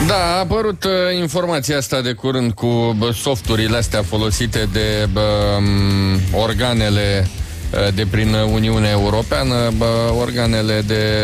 Da, a apărut informația asta de curând cu softurile astea folosite de organele de prin Uniunea Europeană, organele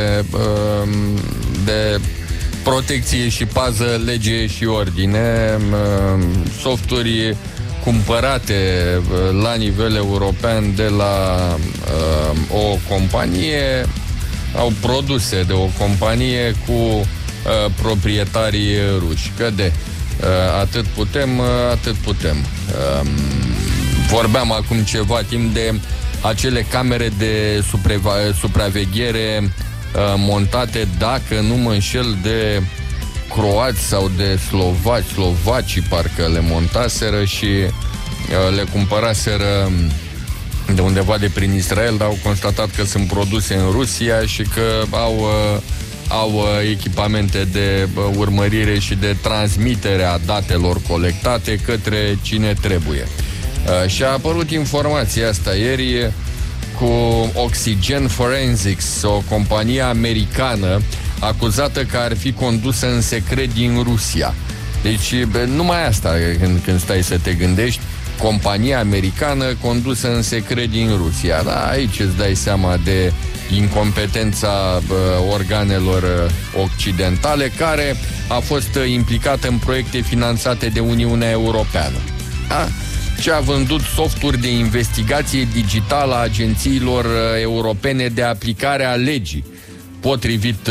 de protecție și pază, lege și ordine, softuri cumpărate la nivel european de la o companie, au produse de o companie cu proprietarii ruși. Că de atât putem. Vorbeam acum ceva timp de acele camere de supraveghere montate, dacă nu mă înșel, de croați sau de slovacii parcă le montaseră și le cumpăraseră de undeva de prin Israel, dar au constatat că sunt produse în Rusia și că au echipamente de urmărire și de transmitere a datelor colectate către cine trebuie. Și a apărut informația asta ieri cu Oxygen Forensics, o companie americană acuzată că ar fi condusă în secret din Rusia. Deci numai asta când stai să te gândești, compania americană condusă în secret din Rusia. Da, aici îți dai seama de incompetența organelor occidentale, care a fost implicată în proiecte finanțate de Uniunea Europeană. Da? Ce a vândut softuri de investigație digitală a agențiilor europene de aplicare a legii, potrivit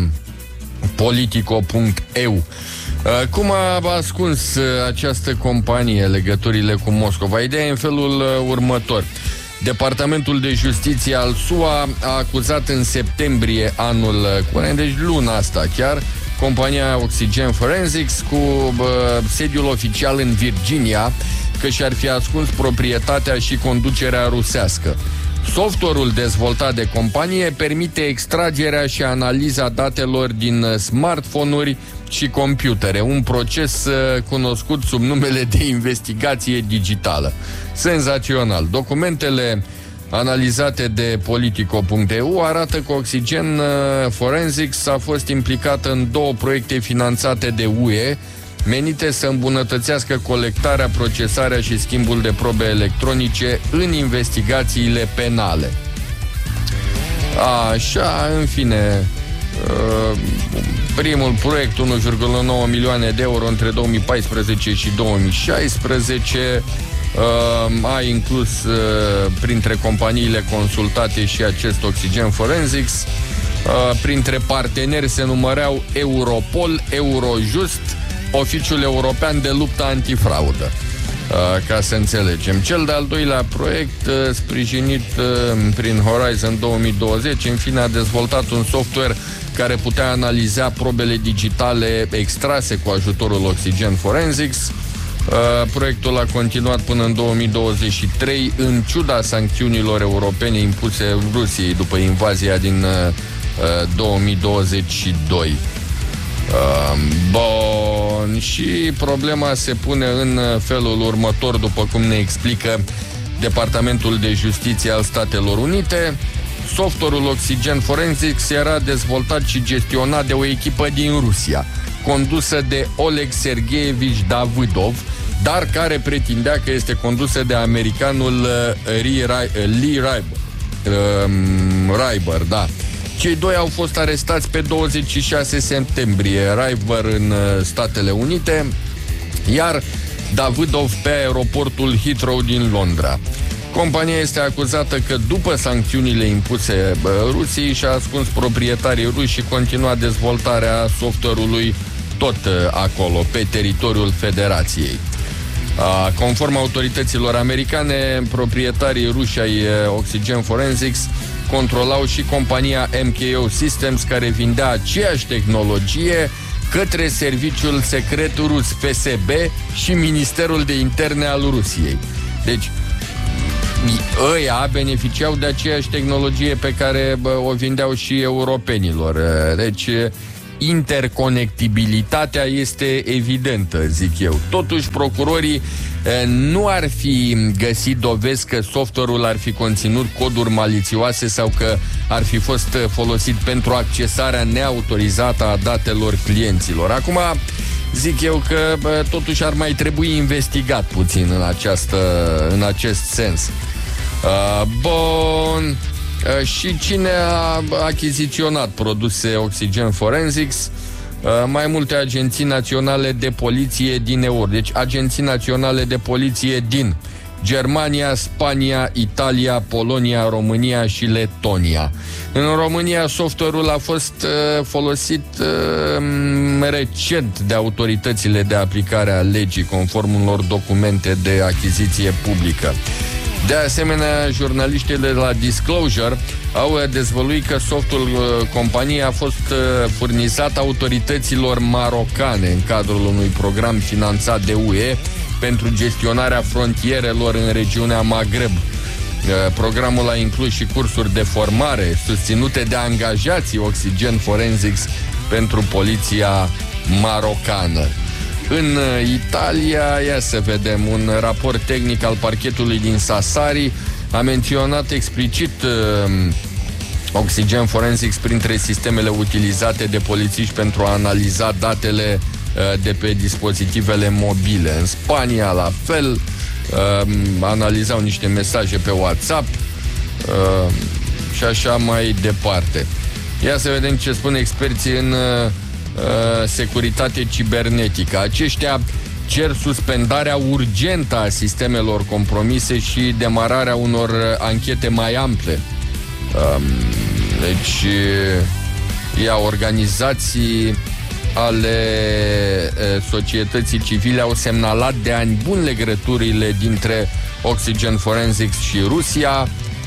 Politico.eu. Cum a ascuns această companie legăturile cu Moscova? Ideea e în felul următor. Departamentul de Justiție al SUA a acuzat în septembrie anul curent, deci luna asta chiar, compania Oxygen Forensics cu sediul oficial în Virginia, că și-ar fi ascuns proprietatea și conducerea rusească. Software-ul dezvoltat de companie permite extragerea și analiza datelor din smartphone-uri și computere, un proces cunoscut sub numele de investigație digitală. Senzațional! Documentele analizate de Politico.eu arată că Oxygen Forensics a fost implicată în 2 proiecte finanțate de UE, menite să îmbunătățească colectarea, procesarea și schimbul de probe electronice în investigațiile penale. Așa, în fine, primul proiect, 1,9 milioane de euro între 2014 și 2016, a inclus printre companiile consultate și acest Oxygen Forensics. Printre parteneri se număreau Europol, Eurojust, Oficiul European de Luptă Antifraudă. Ca să înțelegem. Cel de-al doilea proiect, sprijinit prin Horizon 2020, în fine a dezvoltat un software care putea analiza probele digitale extrase cu ajutorul Oxygen Forensics. Proiectul a continuat până în 2023, în ciuda sancțiunilor europene impuse Rusiei după invazia din 2022. Bun, și problema se pune în felul următor, după cum ne explică Departamentul de Justiție al Statelor Unite. Software-ul Oxygen Forensics era dezvoltat și gestionat de o echipă din Rusia, condusă de Oleg Sergeevici Davydov, dar care pretindea că este condusă de americanul Lee Ryber, da. Cei 2 au fost arestați pe 26 septembrie, Ryber în Statele Unite, iar Davydov pe aeroportul Heathrow din Londra. Compania este acuzată că după sancțiunile impuse Rusiei și-a ascuns proprietarii ruși și continua dezvoltarea software-ului tot acolo, pe teritoriul Federației. Conform autorităților americane, proprietarii ruși ai Oxygen Forensics controlau și compania MKO Systems, care vindea aceeași tehnologie către Serviciul Secret Rus, FSB, și Ministerul de Interne al Rusiei. Deci, ăia beneficiau de aceeași tehnologie pe care o vindeau și europenilor. Deci, interconectibilitatea este evidentă, zic eu. Totuși, procurorii nu ar fi găsit dovezi că software-ul ar fi conținut coduri malițioase sau că ar fi fost folosit pentru accesarea neautorizată a datelor clienților. Acum, zic eu că totuși ar mai trebui investigat puțin în acest sens. Bun. Și cine a achiziționat produse Oxygen Forensics? Mai multe agenții naționale de poliție din Europa. Deci agenții naționale de poliție din Germania, Spania, Italia, Polonia, România și Letonia. În România, software-ul a fost folosit recent de autoritățile de aplicare a legii, conform unor documente de achiziție publică. De asemenea, jurnaliștii de la Disclosure au dezvăluit că softul companiei a fost furnizat autorităților marocane în cadrul unui program finanțat de UE pentru gestionarea frontierelor în regiunea Maghreb. Programul a inclus și cursuri de formare susținute de angajații Oxygen Forensics pentru poliția marocană. În Italia, ia să vedem, un raport tehnic al parchetului din Sassari a menționat explicit Oxygen Forensics printre sistemele utilizate de polițiști pentru a analiza datele de pe dispozitivele mobile. În Spania, la fel, analizau niște mesaje pe WhatsApp și așa mai departe. Ia să vedem ce spun experții în securitate cibernetică. Aceștia cer suspendarea urgentă a sistemelor compromise și demararea unor anchete mai ample. Deci, organizații ale societății civile au semnalat de ani buni legăturile dintre Oxygen Forensics și Rusia.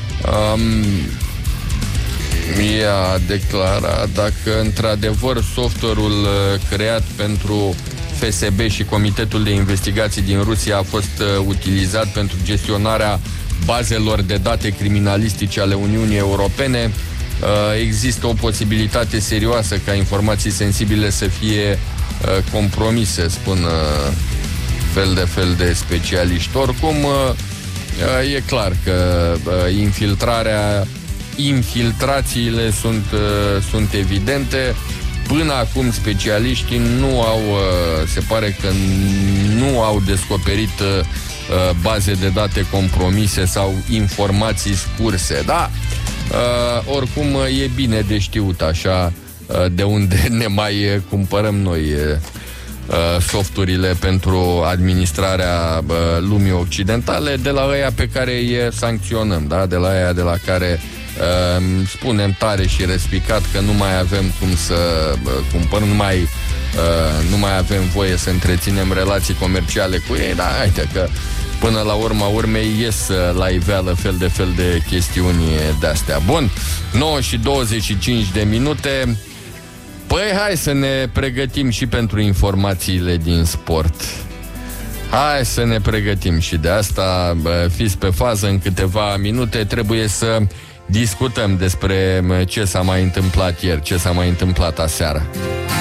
Ea a declarat dacă într-adevăr software-ul creat pentru FSB și Comitetul de Investigații din Rusia a fost utilizat pentru gestionarea bazelor de date criminalistice ale Uniunii Europene, există o posibilitate serioasă ca informații sensibile să fie compromise, spun fel de specialiști. Oricum, e clar că infiltrațiile sunt evidente. Până acum specialiștii se pare că nu au descoperit baze de date compromise sau informații scurse. Da, oricum e bine de știut așa de unde ne mai cumpărăm noi softurile pentru administrarea lumii occidentale, de la ăia pe care îi sancționăm, da? De la ăia de la care spunem tare și respicat că nu mai avem cum să cumpărăm, nu mai avem voie să întreținem relații comerciale cu ei, dar haide că până la urma urmei ies la iveală fel de chestiuni de-astea. Bun, 9:25. Păi hai să ne pregătim și pentru informațiile din sport. Hai să ne pregătim și de asta. Fiți pe fază, în câteva minute trebuie să discutăm despre ce s-a mai întâmplat ieri, ce s-a mai întâmplat aseară.